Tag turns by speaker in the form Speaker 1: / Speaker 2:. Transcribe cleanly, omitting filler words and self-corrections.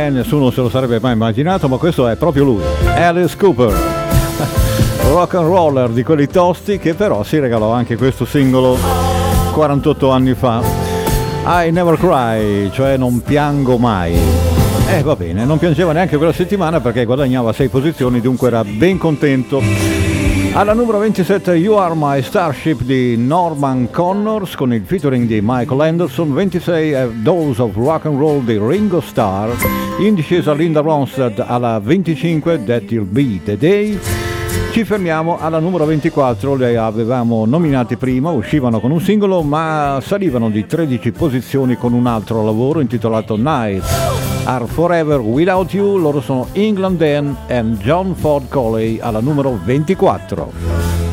Speaker 1: nessuno se lo sarebbe mai immaginato, ma questo è proprio lui, Alice Cooper. Rock and roller di quelli tosti, che però si regalò anche questo singolo 48 anni fa, I Never Cry, cioè non piango mai. Va bene, non piangeva neanche quella settimana perché guadagnava 6 posizioni, dunque era ben contento. Alla numero 27 You Are My Starship di Norman Connors con il featuring di Michael Anderson. 26 A Dose of Rock and Roll di Ringo Starr. In discesa Linda Ronstadt alla 25 That Will Be The Day. Ci fermiamo alla numero 24, le avevamo nominati prima, uscivano con un singolo ma salivano di 13 posizioni con un altro lavoro intitolato Nights Are Forever Without You. Loro sono England Dan and John Ford Coley alla numero 24.